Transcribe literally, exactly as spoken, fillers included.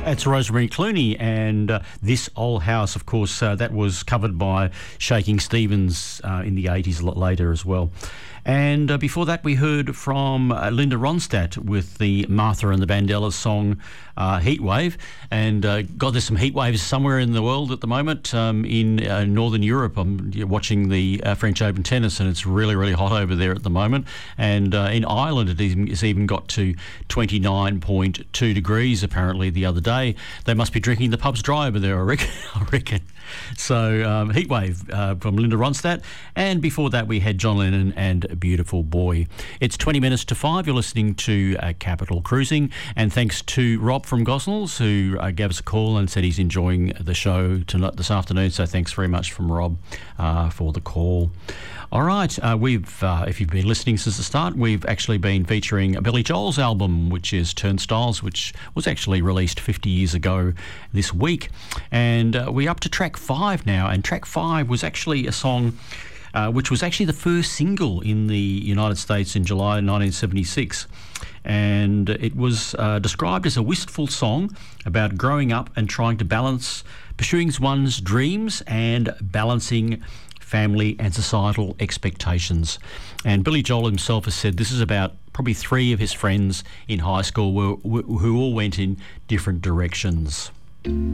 It's Rosemary Clooney, and uh, This Old House, of course, uh, that was covered by Shaking Stevens uh, in the eighties, a lot later as well. And uh, before that, we heard from uh, Linda Ronstadt with the Martha and the Vandellas song uh, Heatwave. And uh, God, there's some heat waves somewhere in the world at the moment. Um, in uh, Northern Europe, I'm watching the uh, French Open tennis, and it's really, really hot over there at the moment. And uh, in Ireland, it even, it's even got to twenty-nine point two degrees apparently the other day. They must be drinking the pubs dry over there, I reckon. I reckon. So, um, Heatwave uh, from Linda Ronstadt. And before that, we had John Lennon and Beautiful Boy. It's twenty minutes to five. You're listening to uh, Capital Cruising. And thanks to Rob from Gosnells, who uh, gave us a call and said he's enjoying the show tonight, this afternoon. So thanks very much from Rob uh, for the call. All right, uh, we've, uh, if you've been listening since the start, we've actually been featuring Billy Joel's album, which is Turnstiles, which was actually released fifty years ago this week. And uh, we're up to track five now, and track five was actually a song uh, which was actually the first single in the United States in July nineteen seventy-six. And it was uh, described as a wistful song about growing up and trying to balance pursuing one's dreams and balancing family and societal expectations. And Billy Joel himself has said this is about probably three of his friends in high school who, who all went in different directions.